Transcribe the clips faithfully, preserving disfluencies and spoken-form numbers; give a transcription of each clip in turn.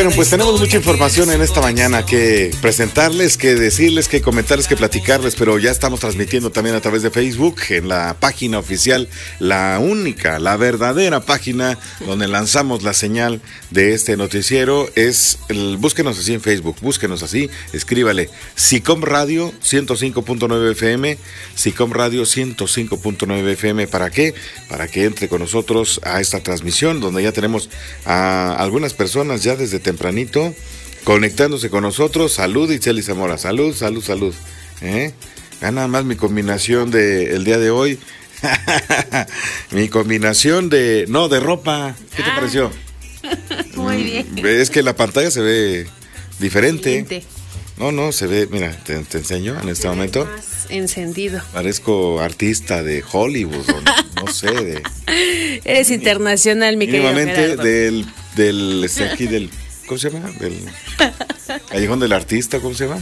Bueno, pues tenemos mucha información en esta mañana que presentarles, que decirles, que comentarles, que platicarles, pero ya estamos transmitiendo también a través de Facebook en la página oficial, la única, la verdadera página donde lanzamos la señal de este noticiero. Es el, búsquenos así en Facebook, búsquenos así, escríbale SICOM Radio ciento cinco punto nueve F M, SICOM Radio ciento cinco punto nueve F M. ¿Para qué? Para que entre con nosotros a esta transmisión donde ya tenemos a algunas personas ya desde tempranito conectándose con nosotros. Salud, Itzel y Zamora, salud, salud, salud. ¿Eh? Gana más mi combinación de el día de hoy. Mi combinación de, no, de ropa. ¿Qué te ah. pareció? Muy bien. Es que la pantalla se ve diferente. Siguiente. No, no, se ve, mira, te, te enseño en este momento. Más encendido. Parezco artista de Hollywood, o no sé, de... Eres internacional, mi querido Mínimamente del, del, este, aquí del, ¿cómo se llama? Del Callejón del Artista, ¿cómo se llama?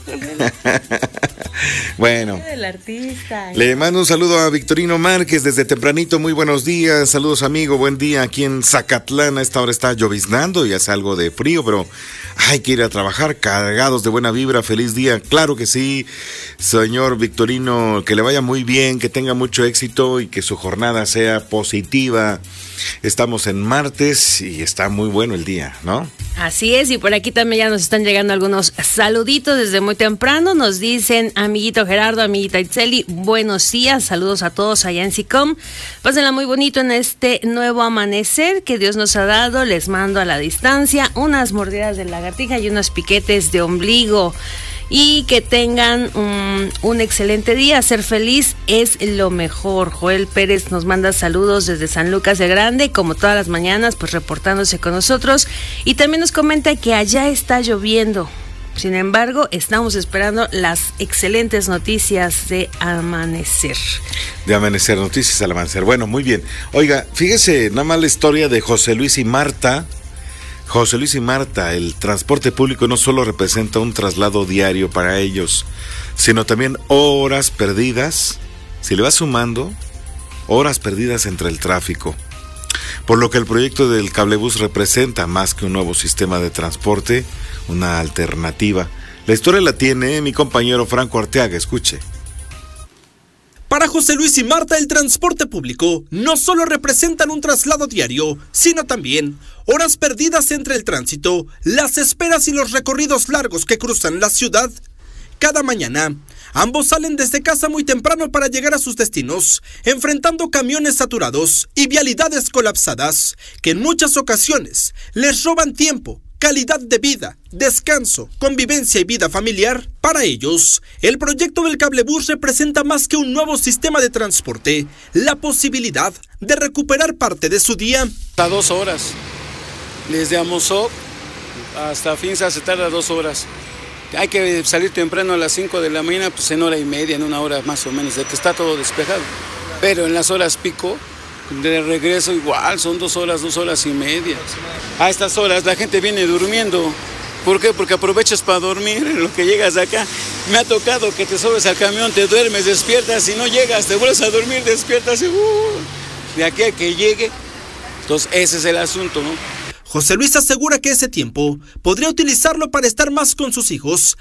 Bueno, del artista. Le mando un saludo a Victorino Márquez desde tempranito, muy buenos días, saludos amigo, buen día, aquí en Zacatlán a esta hora está lloviznando y hace algo de frío, pero hay que ir a trabajar cargados de buena vibra, feliz día, claro que sí, señor Victorino, que le vaya muy bien, que tenga mucho éxito y que su jornada sea positiva. Estamos en martes y está muy bueno el día, ¿no? Así es, y por aquí también ya nos están llegando algunos saluditos desde muy temprano. Nos dicen, amiguito Gerardo, amiguita Itzeli, buenos días, saludos a todos allá en SICOM. Pásenla muy bonito en este nuevo amanecer que Dios nos ha dado. Les mando a la distancia unas mordidas de lagartija y unos piquetes de ombligo. Y que tengan um, un excelente día. Ser feliz es lo mejor. Joel Pérez nos manda saludos desde San Lucas de Grande, como todas las mañanas, pues reportándose con nosotros. Y también nos comenta que allá está lloviendo. Sin embargo, estamos esperando las excelentes noticias de amanecer. De amanecer, noticias al amanecer. Bueno, muy bien. Oiga, fíjese nada más la historia de José Luis y Marta. José Luis y Marta, el transporte público no solo representa un traslado diario para ellos, sino también horas perdidas, si le vas sumando, horas perdidas entre el tráfico. Por lo que el proyecto del cablebús representa más que un nuevo sistema de transporte, una alternativa. La historia la tiene mi compañero Franco Arteaga, escuche. Para José Luis y Marta, el transporte público no solo representan un traslado diario, sino también horas perdidas entre el tránsito, las esperas y los recorridos largos que cruzan la ciudad. Cada mañana, ambos salen desde casa muy temprano para llegar a sus destinos, enfrentando camiones saturados y vialidades colapsadas, que en muchas ocasiones les roban tiempo, calidad de vida, descanso, convivencia y vida familiar. Para ellos, el proyecto del cablebús representa más que un nuevo sistema de transporte, la posibilidad de recuperar parte de su día. Hasta dos horas. Desde Amozoc hasta Finza se tarda dos horas. Hay que salir temprano a las cinco de la mañana, pues en hora y media, en una hora más o menos, de que está todo despejado. Pero en las horas pico, de regreso igual, son dos horas, dos horas y media. A estas horas la gente viene durmiendo. ¿Por qué? Porque aprovechas para dormir en lo que llegas acá. Me ha tocado que te subes al camión, te duermes, despiertas y no llegas, te vuelves a dormir, despiertas y uh, de aquí a que llegue. Entonces ese es el asunto, ¿no? José Luis asegura que ese tiempo podría utilizarlo para estar más con sus hijos,